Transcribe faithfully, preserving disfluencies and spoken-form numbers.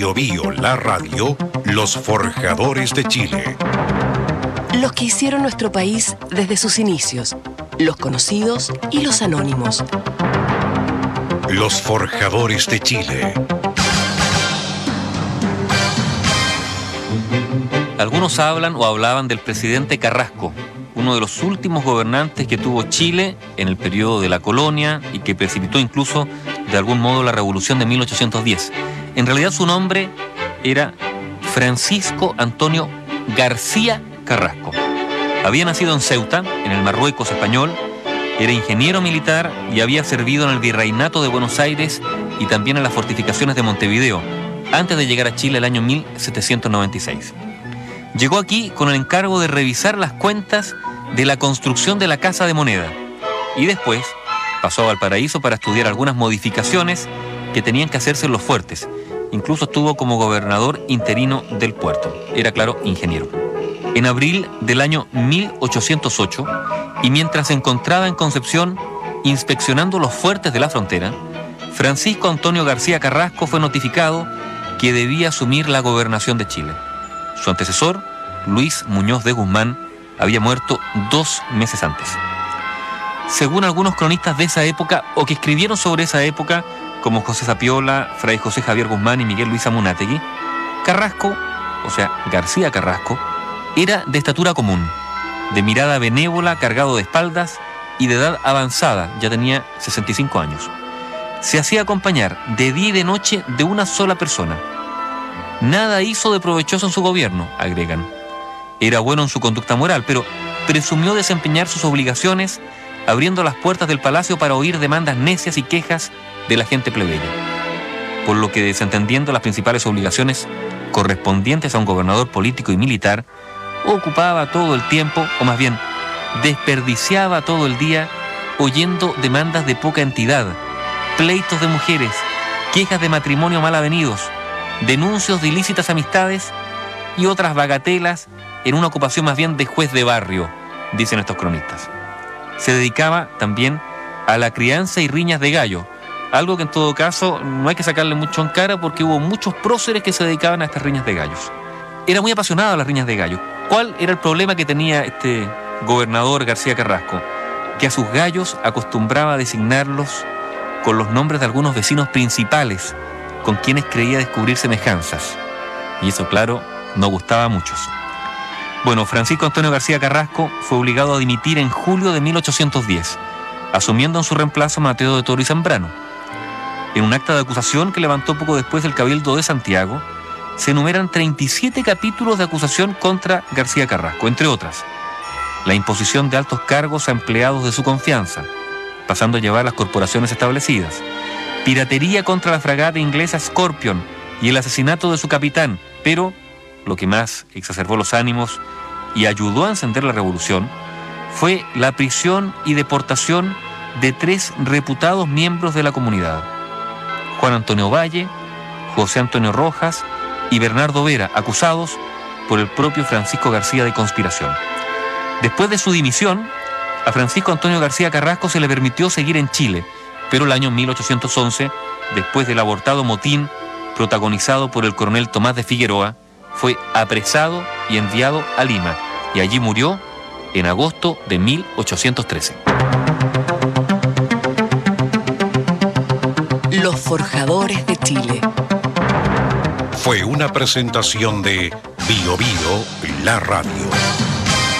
Bio Bio, la radio, los forjadores de Chile. Los que hicieron nuestro país desde sus inicios, los conocidos y los anónimos. Los forjadores de Chile. Algunos hablan o hablaban del presidente Carrasco, uno de los últimos gobernantes que tuvo Chile en el periodo de la colonia y que precipitó incluso de algún modo la revolución de mil ochocientos diez. En realidad su nombre era Francisco Antonio García Carrasco. Había nacido en Ceuta, en el Marruecos español, era ingeniero militar y había servido en el Virreinato de Buenos Aires y también en las fortificaciones de Montevideo, antes de llegar a Chile el año mil setecientos noventa y seis. Llegó aquí con el encargo de revisar las cuentas de la construcción de la Casa de Moneda y después pasó a Valparaíso para estudiar algunas modificaciones que tenían que hacerse en los fuertes. Incluso estuvo como gobernador interino del puerto. Era, claro, ingeniero. En abril del año mil ochocientos ocho, y mientras se encontraba en Concepción inspeccionando los fuertes de la frontera, Francisco Antonio García Carrasco fue notificado que debía asumir la gobernación de Chile. Su antecesor, Luis Muñoz de Guzmán, había muerto dos meses antes. Según algunos cronistas de esa época, o que escribieron sobre esa época, como José Zapiola, Fray José Javier Guzmán y Miguel Luis Amunátegui, Carrasco, o sea, García Carrasco, era de estatura común, de mirada benévola, cargado de espaldas y de edad avanzada, ya tenía sesenta y cinco años. Se hacía acompañar de día y de noche de una sola persona. Nada hizo de provechoso en su gobierno, agregan. Era bueno en su conducta moral, pero presumió desempeñar sus obligaciones abriendo las puertas del palacio para oír demandas necias y quejas de la gente plebeya. Por lo que, desentendiendo las principales obligaciones correspondientes a un gobernador político y militar, ocupaba todo el tiempo, o más bien, desperdiciaba todo el día oyendo demandas de poca entidad, pleitos de mujeres, quejas de matrimonio mal avenidos, denuncios de ilícitas amistades y otras bagatelas en una ocupación más bien de juez de barrio, dicen estos cronistas. Se dedicaba también a la crianza y riñas de gallo, algo que en todo caso no hay que sacarle mucho en cara porque hubo muchos próceres que se dedicaban a estas riñas de gallos. Era muy apasionado a las riñas de gallo. ¿Cuál era el problema que tenía este gobernador García Carrasco? Que a sus gallos acostumbraba a designarlos con los nombres de algunos vecinos principales, con quienes creía descubrir semejanzas. Y eso, claro, no gustaba a muchos. Bueno, Francisco Antonio García Carrasco fue obligado a dimitir en julio de mil ochocientos diez, asumiendo en su reemplazo a Mateo de Toro y Zambrano. En un acta de acusación que levantó poco después el Cabildo de Santiago, se enumeran treinta y siete capítulos de acusación contra García Carrasco, entre otras: la imposición de altos cargos a empleados de su confianza, pasando a llevar las corporaciones establecidas, piratería contra la fragata inglesa Scorpion y el asesinato de su capitán, pero lo que más exacerbó los ánimos y ayudó a encender la revolución fue la prisión y deportación de tres reputados miembros de la comunidad: Juan Antonio Valle, José Antonio Rojas y Bernardo Vera, acusados por el propio Francisco García de conspiración. Después de su dimisión, a Francisco Antonio García Carrasco se le permitió seguir en Chile, pero el año mil ochocientos once, después del abortado motín protagonizado por el coronel Tomás de Figueroa, fue apresado y enviado a Lima, y allí murió en agosto de mil ochocientos trece. Los forjadores de Chile. Fue una presentación de Bio Bio, la radio.